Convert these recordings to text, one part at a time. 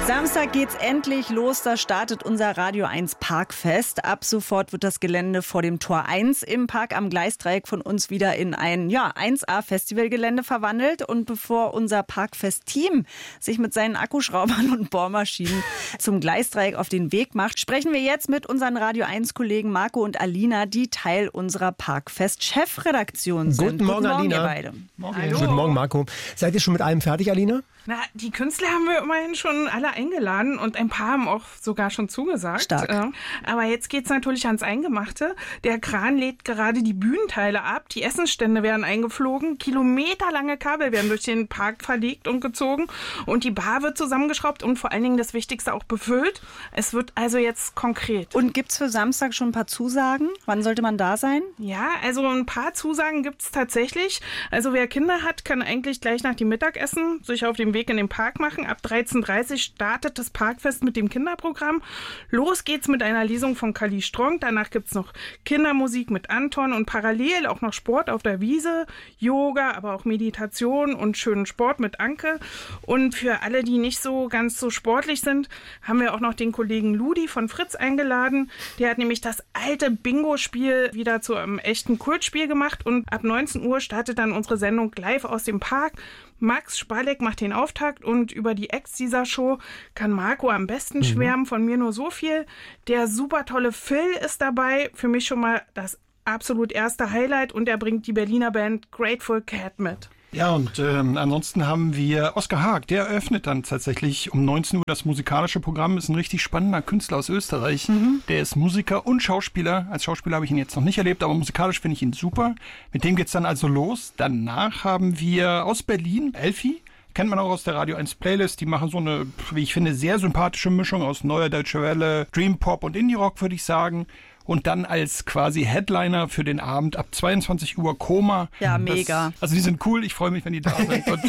Samstag geht's endlich los, da startet unser Radio 1 Parkfest. Ab sofort wird das Gelände vor dem Tor 1 im Park am Gleisdreieck von uns wieder in ein 1A-Festivalgelände verwandelt. Und bevor unser Parkfest-Team sich mit seinen Akkuschraubern und Bohrmaschinen zum Gleisdreieck auf den Weg macht, sprechen wir jetzt mit unseren Radio 1-Kollegen Marco und Alina, die Teil unserer Parkfest-Chefredaktion sind. Guten Morgen, Alina. Ihr beide. Morgen. Guten Morgen, Marco. Seid ihr schon mit allem fertig, Alina? Na, die Künstler haben wir immerhin schon alle eingeladen und ein paar haben auch sogar schon zugesagt. Stark. Aber jetzt geht's natürlich ans Eingemachte. Der Kran lädt gerade die Bühnenteile ab, die Essensstände werden eingeflogen, kilometerlange Kabel werden durch den Park verlegt und gezogen und die Bar wird zusammengeschraubt und vor allen Dingen das Wichtigste auch befüllt. Es wird also jetzt konkret. Und gibt's für Samstag schon ein paar Zusagen? Wann sollte man da sein? Ja, also ein paar Zusagen gibt's tatsächlich. Also wer Kinder hat, kann eigentlich gleich nach dem Mittagessen sich auf den Weg in den Park machen. Ab 13:30 Uhr startet das Parkfest mit dem Kinderprogramm. Los geht's mit einer Lesung von Kali Strong. Danach gibt's noch Kindermusik mit Anton und parallel auch noch Sport auf der Wiese, Yoga, aber auch Meditation und schönen Sport mit Anke. Und für alle, die nicht so ganz so sportlich sind, haben wir auch noch den Kollegen Ludi von Fritz eingeladen. Der hat nämlich das alte Bingo-Spiel wieder zu einem echten Kultspiel gemacht und ab 19 Uhr startet dann unsere Sendung live aus dem Park. Max Spalek macht den Auftakt und über die Acts dieser Show kann Marco am besten schwärmen. Von mir nur so viel. Der super tolle Phil ist dabei. Für mich schon mal das absolut erste Highlight und er bringt die Berliner Band Grateful Cat mit. Ja, und ansonsten haben wir Oskar Haag, der eröffnet dann tatsächlich um 19 Uhr das musikalische Programm, ist ein richtig spannender Künstler aus Österreich. Der ist Musiker und Schauspieler. Als Schauspieler habe ich ihn jetzt noch nicht erlebt, aber musikalisch finde ich ihn super. Mit dem geht's dann also los. Danach haben wir aus Berlin Elfi. Kennt man auch aus der Radio 1 Playlist. Die machen so eine, wie ich finde, sehr sympathische Mischung aus neuer Deutsche Welle, Dream Pop und Indie Rock, würde ich sagen. Und dann als quasi Headliner für den Abend ab 22 Uhr Koma. Ja, mega. Also die sind cool, ich freue mich, wenn die da sind. Und,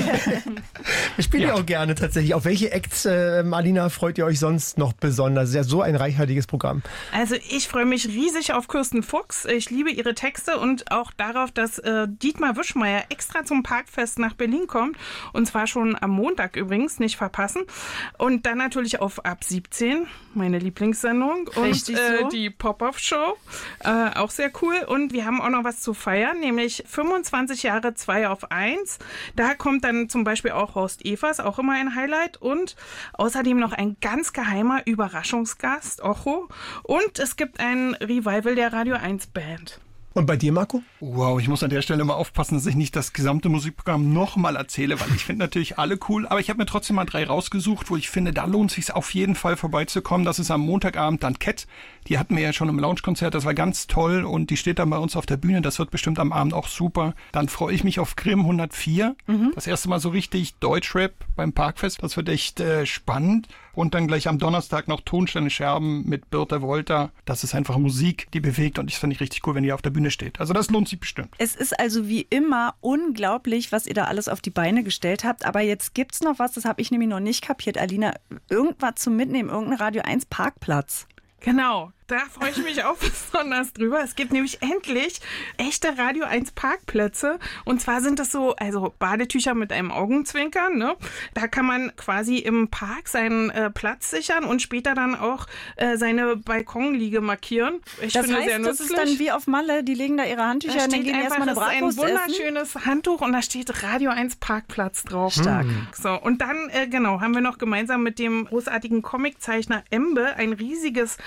Wir spielen ja auch gerne tatsächlich. Auf welche Acts, Alina, freut ihr euch sonst noch besonders? Das ist ja so ein reichhaltiges Programm. Also ich freue mich riesig auf Kirsten Fuchs. Ich liebe ihre Texte und auch darauf, dass Dietmar Wischmeier extra zum Parkfest nach Berlin kommt. Und zwar schon am Montag übrigens, nicht verpassen. Und dann natürlich auf Ab 17, meine Lieblingssendung. Richtig und so. Die Pop-Off-Show, auch sehr cool. Und wir haben auch noch was zu feiern, nämlich 25 Jahre 2 auf 1. Da kommt dann zum Beispiel auch Horst Evers, auch immer ein Highlight. Und außerdem noch ein ganz geheimer Überraschungsgast, Ocho. Und es gibt ein Revival der Radio 1 Band. Und bei dir, Marco? wow, ich muss an der Stelle mal aufpassen, dass ich nicht das gesamte Musikprogramm nochmal erzähle, weil ich finde natürlich alle cool, aber ich habe mir trotzdem mal 3 rausgesucht, wo ich finde, da lohnt es sich auf jeden Fall vorbeizukommen. Das ist am Montagabend dann Cat. Die hatten wir ja schon im Lounge-Konzert, das war ganz toll und die steht dann bei uns auf der Bühne. Das wird bestimmt am Abend auch super. Dann freue ich mich auf Grimm 104. Das erste Mal so richtig Deutschrap beim Parkfest. Das wird echt spannend. Und dann gleich am Donnerstag noch Tonsteine Scherben mit Birte Wolter. Das ist einfach Musik, die bewegt und ich finde ich richtig cool, wenn die auf der Bühne steht. Also das lohnt sich bestimmt. Es ist also wie immer unglaublich, was ihr da alles auf die Beine gestellt habt. Aber jetzt gibt's noch was, das habe ich nämlich noch nicht kapiert, Alina. Irgendwas zum Mitnehmen, irgendein Radio 1 Parkplatz. Genau, da freue ich mich auch besonders drüber. Es gibt nämlich endlich echte Radio 1 Parkplätze. Und zwar sind das so, also Badetücher mit einem Augenzwinkern, ne? Da kann man quasi im Park seinen Platz sichern und später dann auch seine Balkonliege markieren. Ich Das finde heißt, sehr das nützlich. ist dann wie auf Malle, die legen da ihre Handtücher Da und dann steht gehen die einfach, erstmal eine das ist ein Bratwurst essen. wunderschönes Handtuch und da steht Radio 1 Parkplatz drauf. Stark. So, und dann, genau, haben wir noch gemeinsam mit dem großartigen Comiczeichner Embe ein riesiges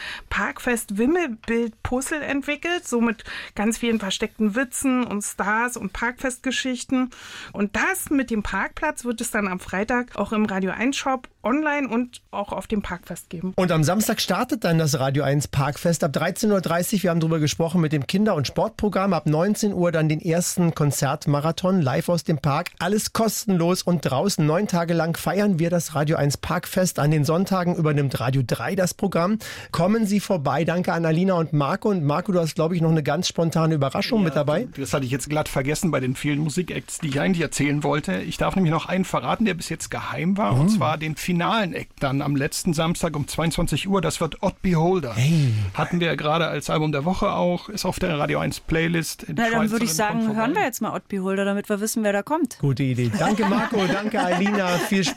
Parkfest-Wimmelbild-Puzzle entwickelt, so mit ganz vielen versteckten Witzen und Stars und Parkfestgeschichten. Und das mit dem Parkplatz wird es dann am Freitag auch im Radio 1 Shop online und auch auf dem Parkfest geben. Und am Samstag startet dann das Radio 1 Parkfest ab 13:30 Uhr. Wir haben darüber gesprochen mit dem Kinder- und Sportprogramm. Ab 19 Uhr dann den ersten Konzertmarathon live aus dem Park. Alles kostenlos und draußen 9 Tage lang feiern wir das Radio 1 Parkfest. An den Sonntagen übernimmt Radio 3 das Programm. Kommen Sie vorbei. Danke an Alina und Marco. Und Marco, du hast, glaube ich, noch eine ganz spontane Überraschung mit dabei. Das hatte ich jetzt glatt vergessen bei den vielen Musikacts, die ich eigentlich erzählen wollte. Ich darf nämlich noch einen verraten, der bis jetzt geheim war. Und zwar den finalen Act dann am letzten Samstag um 22 Uhr. Das wird Odd Beholder. Hey. Hatten wir ja gerade als Album der Woche auch. Ist auf der Radio 1 Playlist. Na, dann würde ich sagen, hören wir jetzt mal Odd Beholder, damit wir wissen, wer da kommt. Gute Idee. Danke, Marco. Danke, Alina. Viel Spaß.